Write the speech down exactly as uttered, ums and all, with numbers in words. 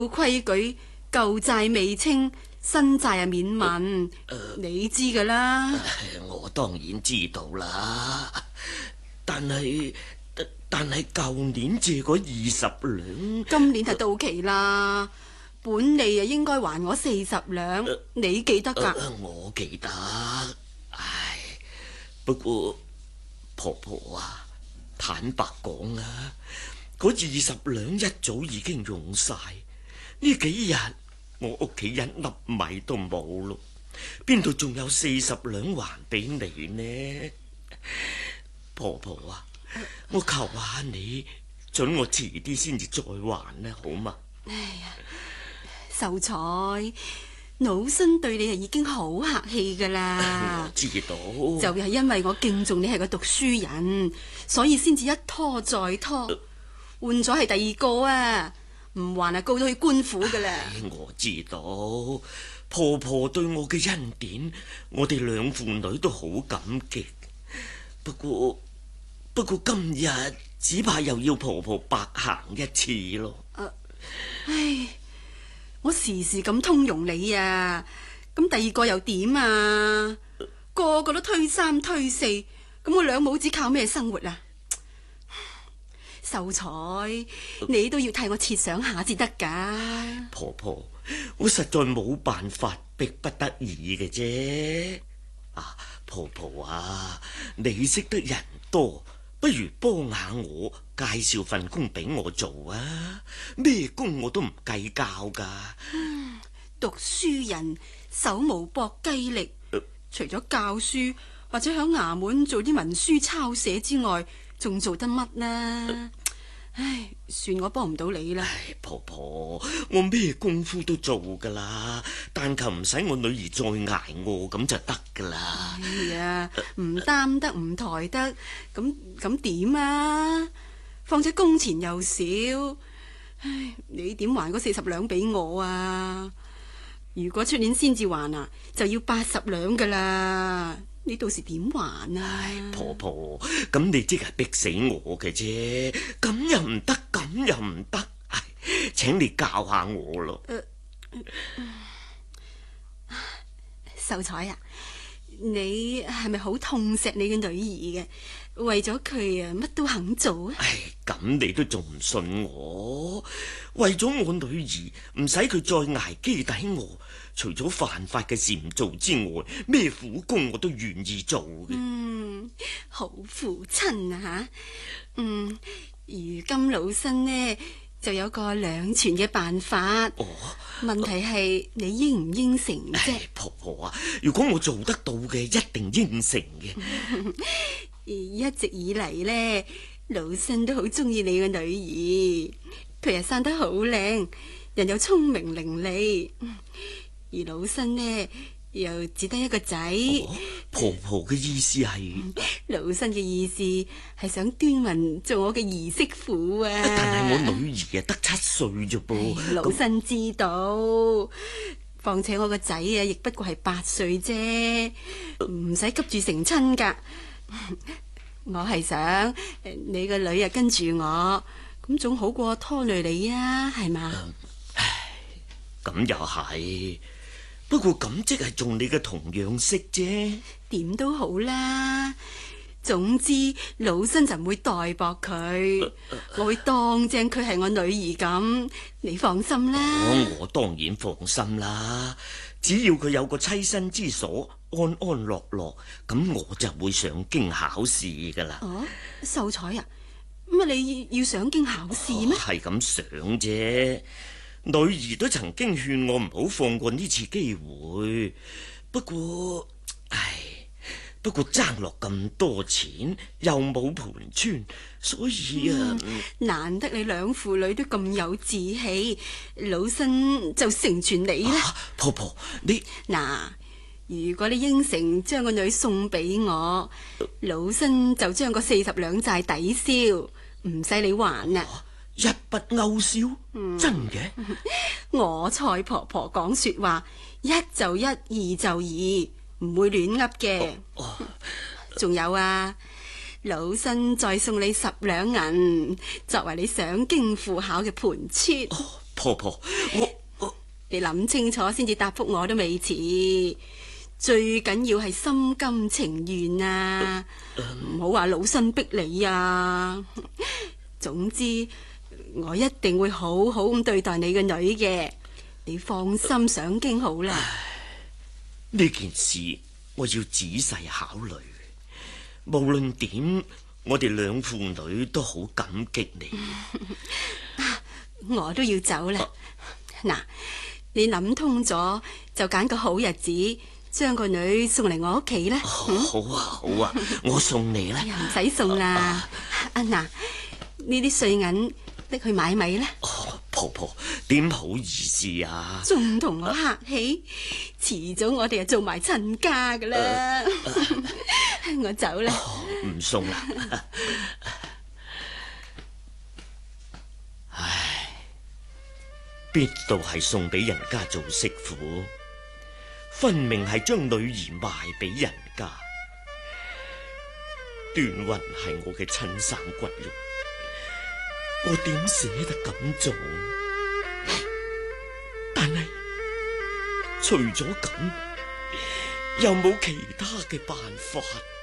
規矩，舊債未清，新債啊免問，呃呃、你知噶啦。 我當然知道啦，但係但係舊年借嗰二十兩， 今年係到期啦，本利啊應該還我四十兩，呃、你記得噶？ 呃？我記得，唉，不過婆婆啊，坦白講啊，嗰二十兩一早已經用晒，呢幾日我屋企一粒米都冇咯，邊度仲有四十兩還俾你呢？婆婆啊，我求下你，准我遲啲先至再還呢，好嘛？ 哎呀，秀才，老身對你係已經好客氣噶啦。 我知道， 就係因為我敬重你係個讀書人，所以先至一拖再拖，換咗係第二個啊！唔還啊，告到去官府噶啦。 我知道，婆婆對我嘅恩典，我哋兩父女都好感激。不過不過今日只怕又要婆婆白行一次咯。 啊、唉，我時時咁通融你啊，咁第二個又點啊？個個都推三推四，咁我兩母子靠咩生活啊？秀才，你都要替我設想下至得噶。 婆婆，我實在冇辦法，逼不得已嘅啫。啊，婆婆啊，你識得人多，不如幫下我介紹份工俾我做啊！咩工我都唔計較噶。 嗯，讀書人手無搏雞力，呃、除咗教書或者響衙門做啲文書抄寫之外，仲做得乜呢？呃唉，算我幫唔到你啦。 唉，婆婆，我咩功夫都做噶啦，但求唔使我女兒再捱餓咁就得噶啦。 哎呀，唔擔得唔抬得，咁咁點啊？況且工錢又少，唉，你點還嗰四十兩俾我啊？如果出年先至還啊，就要八十兩噶啦。你到時點還啊？ 唉，婆婆，咁你即係逼死我嘅啫，咁又唔得，咁又唔得，唉，請你教下我咯。 呃呃、秀才啊，你係咪好痛錫你嘅女兒嘅？為咗佢啊，乜都肯做啊？ 唉，咁你都仲唔信我？為咗我女兒，唔使佢再挨基底我。除咗犯法嘅事唔做之外，咩苦工我都願意做嘅。 嗯，好父親啊吓。嗯，如今老身呢就有個兩全嘅辦法。哦，問題係你應唔應承啫？ 婆婆啊，如果我做得到嘅，一定應承嘅。 一直以嚟呢，老身都好中意你個女兒，佢又生得好靚，人又聰明伶俐。而老身呢又只得一個仔。 哦，婆婆嘅意思係？ 老身嘅意思係想端雲做我嘅兒媳婦啊！ 但係我女兒啊得七歲啫噃。 老身知道，況且我個仔啊亦不過係八歲啫，唔使急住成親噶。我係想你個女啊跟住我，咁總好過拖累你啊，係嘛？ 唉，咁又係。不過咁即係做你嘅同樣式啫， 點都好啦。總之老身就唔會代薄佢，呃呃、我會當正佢係我女兒咁，你放心啦。 哦，我當然放心啦。只要佢有個棲身之所，安安樂樂，咁我就會上京考試噶啦。 哦，秀才啊，乜你要上京考試咩？ 係咁想啫。女兒都曾經勸我唔好放過呢次機會，不過，唉，不過爭落咁多錢又冇盤村，所以啊， 嗯、難得你兩父女都咁有志氣，老身就成全你啦。 啊，婆婆，你嗱，如果你應承將個女送俾我，老身就將個四十兩債抵消，唔使你還啊。 一筆勾銷，嗯、真嘅？ 我蔡婆婆講說話，一就一，二就二，唔會亂噏嘅。仲、哦哦、有啊，老身再送你十兩銀，作為你上京赴考嘅盤纏。 哦， 婆婆，我我你諗清楚先至答覆我都未遲。最緊要係心甘情願啊，唔好話老身逼你啊。總之，我一定會好好咁對待你個女嘅，你放心上京好啦。 呢件事我要仔細考慮。無論點，我哋兩父女都好感激你。 我都要走啦。嗱、啊，你諗通咗就揀個好日子，將個女送嚟我屋企啦。 好啊，好啊，我送你啦。 又唔使送啦。啊嗱，呢啲碎銀拎去買米啦。 哦，婆婆點好意思啊？ 仲唔同我客氣？遲早我哋就做埋親家噶啦。我走啦。 唔送啦。唉，邊度係送俾人家做媳婦？分明係將女兒賣俾人家。段雲係我嘅親生骨肉，我點捨得咁做？但係除咗咁，又冇其他嘅辦法。